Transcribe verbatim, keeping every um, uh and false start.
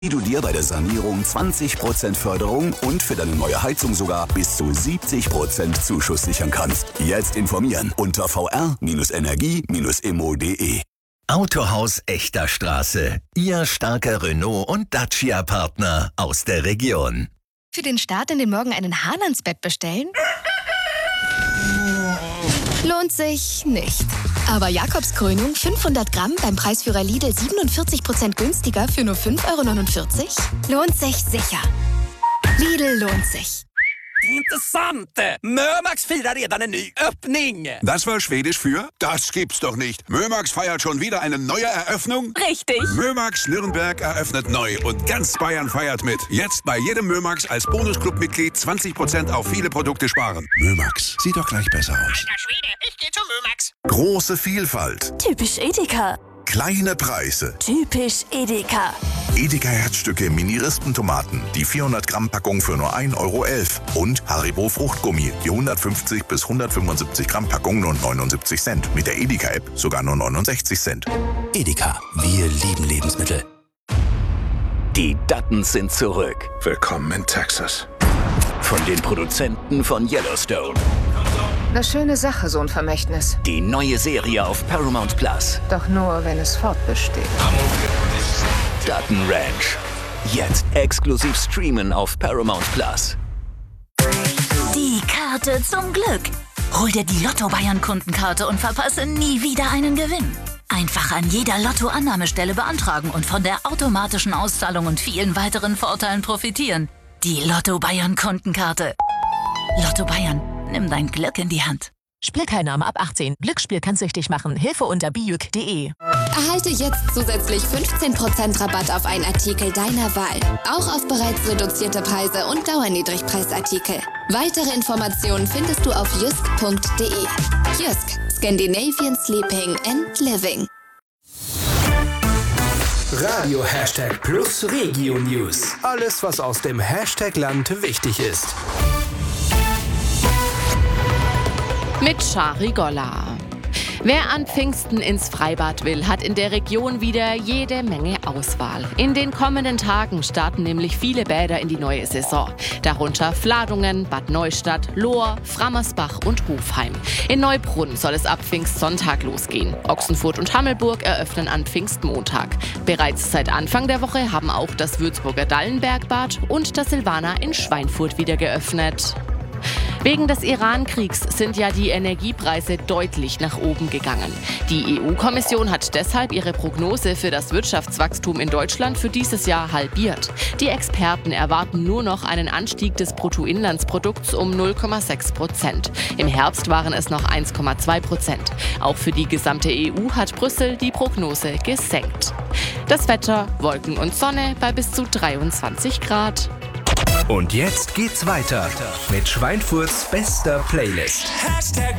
die du dir bei der Sanierung zwanzig Prozent Förderung und für deine neue Heizung sogar bis zu siebzig Prozent Zuschuss sichern kannst. Jetzt informieren unter v r Energie immo punkt de. Autohaus Echter Straße. Ihr starker Renault- und Dacia-Partner aus der Region. Für den Start in den Morgen einen Hahn ans Bett bestellen? Lohnt sich nicht. Aber Jakobskrönung fünfhundert Gramm beim Preisführer Lidl siebenundvierzig Prozent günstiger für nur fünf Euro neunundvierzig? Lohnt sich sicher. Lidl lohnt sich. Intressant! Mömax firar redan en ny öppning. Das war Schwedisch für? Das gibt's doch nicht. Mömax feiert schon wieder eine neue Eröffnung? Richtig. Mömax Nürnberg eröffnet neu und ganz Bayern feiert mit. Jetzt bei jedem Mömax als Bonusclub-Mitglied zwanzig Prozent auf viele Produkte sparen. Mömax, sieht doch gleich besser aus. Alter Schwede, ich geh zu Mömax. Große Vielfalt. Typisch Edeka. Kleine Preise. Typisch Edeka. Edeka Herzstücke Mini-Rispentomaten. Die vierhundert Gramm Packung für nur ein Euro elf. Und Haribo Fruchtgummi. Die hundertfünfzig bis hundertfünfundsiebzig Gramm Packung nur neunundsiebzig Cent. Mit der Edeka-App sogar nur neunundsechzig Cent. Edeka. Wir lieben Lebensmittel. Die Duttons sind zurück. Willkommen in Texas. Von den Produzenten von Yellowstone. Eine schöne Sache, so ein Vermächtnis. Die neue Serie auf Paramount Plus. Doch nur, wenn es fortbesteht. Dutton Ranch. Jetzt exklusiv streamen auf Paramount Plus. Die Karte zum Glück. Hol dir die Lotto-Bayern-Kundenkarte und verpasse nie wieder einen Gewinn. Einfach an jeder Lotto-Annahmestelle beantragen und von der automatischen Auszahlung und vielen weiteren Vorteilen profitieren. Die Lotto-Bayern-Kundenkarte. Lotto Bayern. Nimm dein Glück in die Hand. Spielteilnahme ab achtzehn. Glücksspiel kann süchtig machen. Hilfe unter bijuk punkt de. Erhalte jetzt zusätzlich fünfzehn Prozent Rabatt auf einen Artikel deiner Wahl. Auch auf bereits reduzierte Preise und Dauerniedrigpreisartikel. Weitere Informationen findest du auf jysk punkt de. Jysk. Scandinavian Sleeping and Living. Radio Hashtag Plus Regio News. Alles, was aus dem Hashtag-Land wichtig ist. Mit Shari Golla. Wer an Pfingsten ins Freibad will, hat in der Region wieder jede Menge Auswahl. In den kommenden Tagen starten nämlich viele Bäder in die neue Saison. Darunter Fladungen, Bad Neustadt, Lohr, Frammersbach und Hofheim. In Neubrunn soll es ab Pfingstsonntag losgehen. Ochsenfurt und Hammelburg eröffnen an Pfingstmontag. Bereits seit Anfang der Woche haben auch das Würzburger Dallenbergbad und das Silvana in Schweinfurt wieder geöffnet. Wegen des Iran-Kriegs sind ja die Energiepreise deutlich nach oben gegangen. Die E U-Kommission hat deshalb ihre Prognose für das Wirtschaftswachstum in Deutschland für dieses Jahr halbiert. Die Experten erwarten nur noch einen Anstieg des Bruttoinlandsprodukts um null Komma sechs Prozent. Im Herbst waren es noch eins Komma zwei Prozent. Auch für die gesamte E U hat Brüssel die Prognose gesenkt. Das Wetter, Wolken und Sonne bei bis zu dreiundzwanzig Grad. Und jetzt geht's weiter mit Schweinfurts bester Playlist. Hashtag